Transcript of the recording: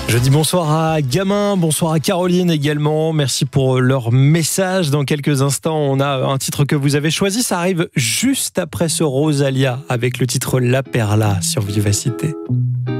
Je dis bonsoir à Gamin, bonsoir à Caroline également. Merci pour leur message. Dans quelques instants, on a un titre que vous avez choisi. Ça arrive juste après ce Rosalia avec le titre La Perla sur Vivacité.